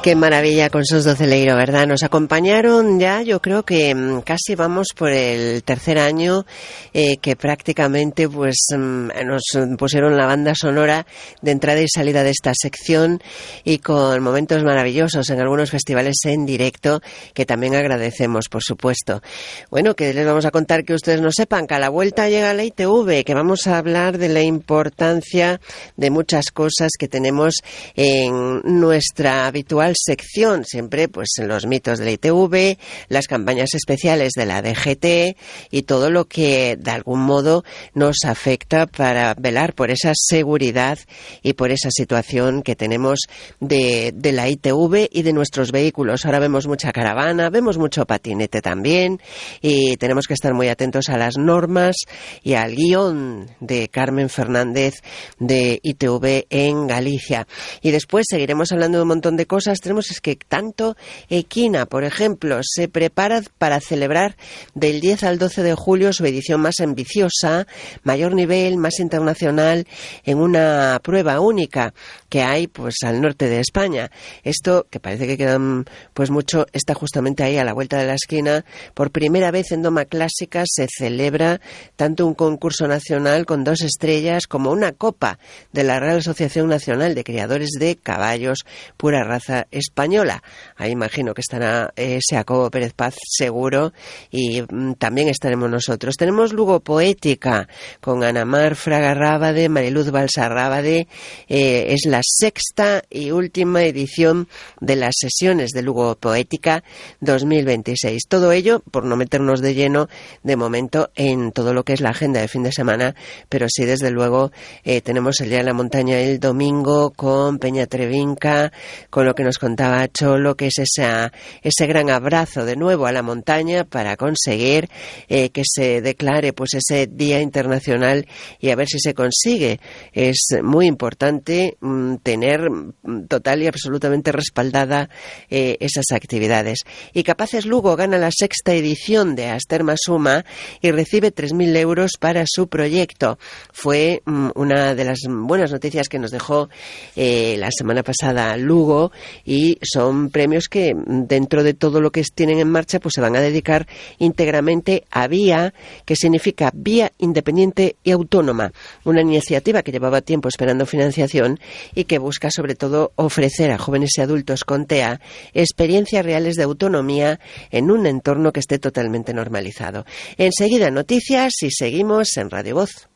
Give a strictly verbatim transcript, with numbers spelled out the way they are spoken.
Qué maravilla con Sos do Celeiro, ¿verdad? Nos acompañaron ya, yo creo que casi vamos por el tercer año eh, que prácticamente pues nos pusieron la banda sonora de entrada y salida de esta sección, y con momentos maravillosos en algunos festivales en directo que también agradecemos, por supuesto. Bueno, que les vamos a contar que ustedes no sepan que a la vuelta llega la I T V, que vamos a hablar de la importancia de muchas cosas que tenemos en nuestra habitual sección, siempre pues en los mitos de la I T V, las campañas especiales de la D G T y todo lo que de algún modo nos afecta para velar por esa seguridad y por esa situación que tenemos de, de la I T V y de nuestros vehículos. Ahora vemos mucha caravana, vemos mucho patinete también, y tenemos que estar muy atentos a las normas y al guión de Carmen Fernández de I T V en Galicia. Y después seguiremos hablando de un montón de cosas. Tenemos es que tanto Equina, por ejemplo, se prepara para celebrar del diez al doce de julio su edición más ambiciosa, mayor nivel, más internacional, en una prueba única que hay pues al norte de España. Esto, que parece que queda pues mucho, está justamente ahí a la vuelta de la esquina. Por primera vez en Doma Clásica se celebra tanto un concurso nacional con dos estrellas como una copa de la Real Asociación Nacional de Criadores de Caballos Pura Raza Española. Ahí imagino que estará eh, Jacobo Pérez Paz seguro, y mm, también estaremos nosotros. Tenemos Lugo Poética con Ana Mar Fraga Rábade, Mariluz Balsa Rábade. Eh, es la sexta y última edición de las sesiones de Lugo Poética dos mil veintiséis. Todo ello, por no meternos de lleno de momento en todo lo que es la agenda de fin de semana, pero sí desde luego eh, tenemos el Día de la Montaña el domingo con Peña Trevinca, con lo que nos contaba Cholo, que es esa, ese gran abrazo de nuevo a la montaña para conseguir eh, que se declare pues ese Día Internacional, y a ver si se consigue. Es muy importante mm, tener total y absolutamente respaldada eh, esas actividades. Y Capaces Lugo gana la sexta edición de Asterma Suma y recibe tres mil euros para su proyecto. Fue mm, una de las buenas noticias que nos dejó eh, la semana pasada Lugo, y son premios que dentro de todo lo que tienen en marcha pues se van a dedicar íntegramente a VIA, que significa Vía Independiente y Autónoma, una iniciativa que llevaba tiempo esperando financiación y que busca sobre todo ofrecer a jóvenes y adultos con T E A experiencias reales de autonomía en un entorno que esté totalmente normalizado. Enseguida noticias y seguimos en Radio Voz.